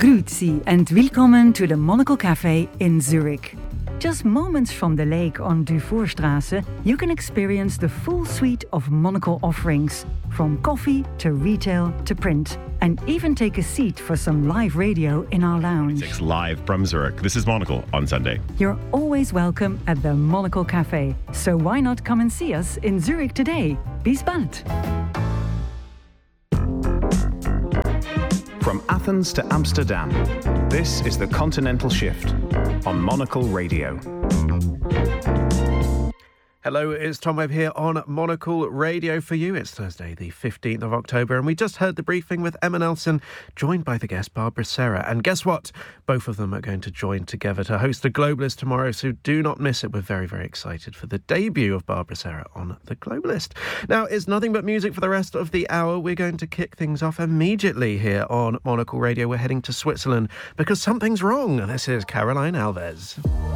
Grüezi and willkommen to the Monocle Cafe in Zurich. Just moments from the lake on Dufourstrasse, you can experience the full suite of Monocle offerings, from coffee to retail to print, and even take a seat for some live radio in our lounge. Live from Zurich. This is Monocle on Sunday. You're always welcome at the Monocle Cafe, so why not come and see us in Zurich today? Bis bald! From Athens to Amsterdam, this is the Continental Shift on Monocle Radio. Hello, it's Tom Webb here on Monocle Radio for you. It's Thursday, the 15th of October, and we just heard the briefing with Emma Nelson, joined by the guest Barbara Serra. And guess what? Both of them are going to join together to host The Globalist tomorrow, so do not miss it. We're very, very excited for the debut of Barbara Serra on The Globalist. Now, it's nothing but music for the rest of the hour. We're going to kick things off immediately here on Monocle Radio. We're heading to Switzerland because something's wrong. This is Caroline Alves.